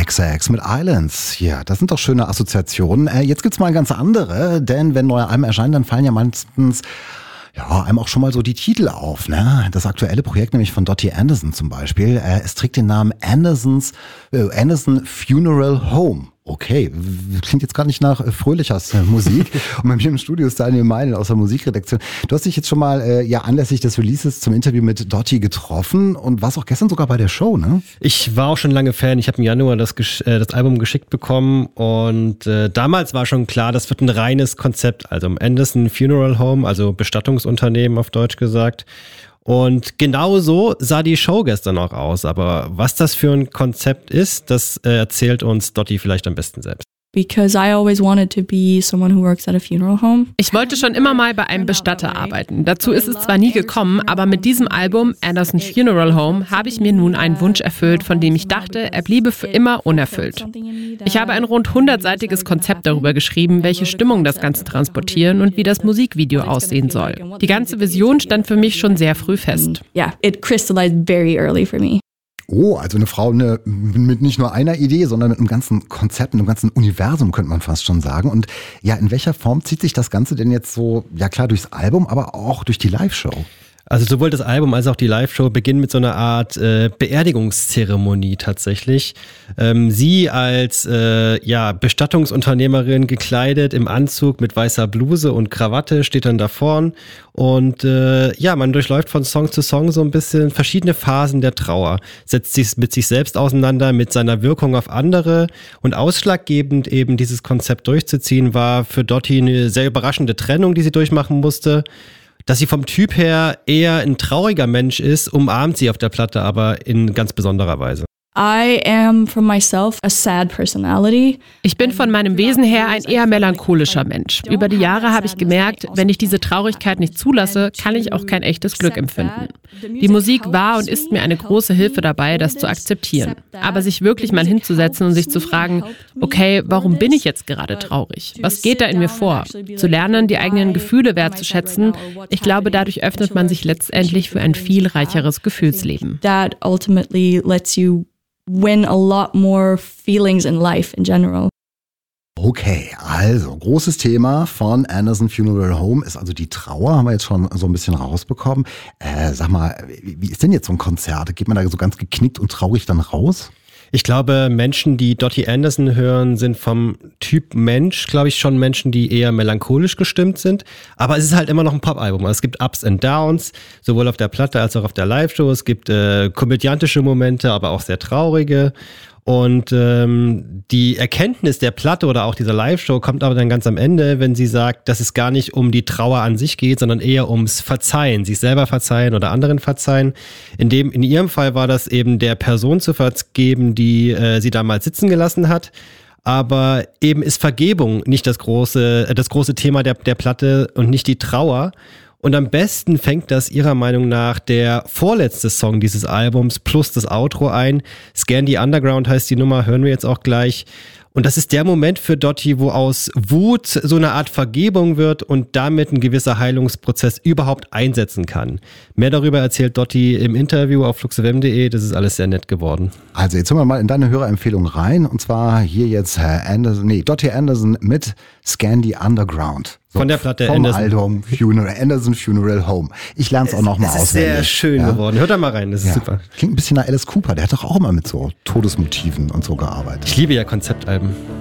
XX mit Islands. Ja, das sind doch schöne Assoziationen. Jetzt gibt's mal ganz andere, denn wenn neue Alben erscheinen, dann fallen ja meistens einem auch schon mal so die Titel auf, ne? Das aktuelle Projekt nämlich von Dottie Anderson zum Beispiel, es trägt den Namen Anderson Funeral Home. Okay, klingt jetzt gar nicht nach fröhlicher Musik. Und bei mir im Studio ist Daniel Meinl aus der Musikredaktion. Du hast dich jetzt schon mal anlässlich des Releases zum Interview mit Dottie getroffen und warst auch gestern sogar bei der Show, ne? Ich war auch schon lange Fan. Ich habe im Januar das Album geschickt bekommen und damals war schon klar, das wird ein reines Konzept. Also am Anderson Funeral Home, also Bestattungsunternehmen auf Deutsch gesagt. Und genau so sah die Show gestern auch aus. Aber was das für ein Konzept ist, das erzählt uns Dottie vielleicht am besten selbst. Because I always wanted to be someone who works at a funeral home. Ich wollte schon immer mal bei einem Bestatter arbeiten. Dazu ist es zwar nie gekommen, aber mit diesem Album Anderson Funeral Home habe ich mir nun einen Wunsch erfüllt, von dem ich dachte, er bliebe für immer unerfüllt. Ich habe ein rund 100-seitiges Konzept darüber geschrieben, welche Stimmung das Ganze transportieren und wie das Musikvideo aussehen soll. Die ganze Vision stand für mich schon sehr früh fest. Yeah, it crystallized very early for me. Oh, also eine Frau mit nicht nur einer Idee, sondern mit einem ganzen Konzept, mit einem ganzen Universum, könnte man fast schon sagen. Und ja, in welcher Form zieht sich das Ganze denn jetzt so, ja klar, durchs Album, aber auch durch die Live-Show? Also sowohl das Album als auch die Live-Show beginnen mit so einer Art Beerdigungszeremonie tatsächlich. Sie als Bestattungsunternehmerin gekleidet im Anzug mit weißer Bluse und Krawatte steht dann da vorn und man durchläuft von Song zu Song so ein bisschen verschiedene Phasen der Trauer, setzt sich mit sich selbst auseinander, mit seiner Wirkung auf andere und ausschlaggebend eben dieses Konzept durchzuziehen war für Dottie eine sehr überraschende Trennung, die sie durchmachen musste. Dass sie vom Typ her eher ein trauriger Mensch ist, umarmt sie auf der Platte aber in ganz besonderer Weise. I am from myself a sad personality. Ich bin von meinem Wesen her ein eher melancholischer Mensch. Über die Jahre habe ich gemerkt, wenn ich diese Traurigkeit nicht zulasse, kann ich auch kein echtes Glück empfinden. Die Musik war und ist mir eine große Hilfe dabei, das zu akzeptieren. Aber sich wirklich mal hinzusetzen und sich zu fragen, okay, warum bin ich jetzt gerade traurig? Was geht da in mir vor? Zu lernen, die eigenen Gefühle wertzuschätzen, ich glaube, dadurch öffnet man sich letztendlich für ein viel reicheres Gefühlsleben. That ultimately lets you win a lot more feelings in life in general. Okay, also großes Thema von Anderson Funeral Home ist also die Trauer, haben wir jetzt schon so ein bisschen rausbekommen. Sag mal, wie ist denn jetzt so ein Konzert? Geht man da so ganz geknickt und traurig dann raus? Ich glaube, Menschen, die Dottie Anderson hören, sind vom Typ Mensch, glaube ich, schon Menschen, die eher melancholisch gestimmt sind. Aber es ist halt immer noch ein Pop-Album. Also es gibt Ups and Downs, sowohl auf der Platte als auch auf der Live-Show. Es gibt komödiantische Momente, aber auch sehr traurige. Und die Erkenntnis der Platte oder auch dieser Live-Show kommt aber dann ganz am Ende, wenn sie sagt, dass es gar nicht um die Trauer an sich geht, sondern eher ums Verzeihen, sich selber verzeihen oder anderen verzeihen. In ihrem Fall war das eben der Person zu vergeben, die sie damals sitzen gelassen hat. Aber eben ist Vergebung nicht das große Thema der Platte und nicht die Trauer. Und am besten fängt das ihrer Meinung nach der vorletzte Song dieses Albums plus das Outro ein. Scan the Underground heißt die Nummer, hören wir jetzt auch gleich. Und das ist der Moment für Dottie, wo aus Wut so eine Art Vergebung wird und damit ein gewisser Heilungsprozess überhaupt einsetzen kann. Mehr darüber erzählt Dottie im Interview auf fluxfm.de. Das ist alles sehr nett geworden. Also jetzt hören wir mal in deine Hörerempfehlung rein. Und zwar hier jetzt Dottie Anderson mit Scan the Underground. So, von der Platte vom Album Anderson Funeral Home. Ich lerne es auch nochmal auswendig. Das ist sehr schön geworden. Hört da mal rein, das ist super. Klingt ein bisschen nach Alice Cooper. Der hat doch auch immer mit so Todesmotiven und so gearbeitet. Ich liebe ja Konzeptalben.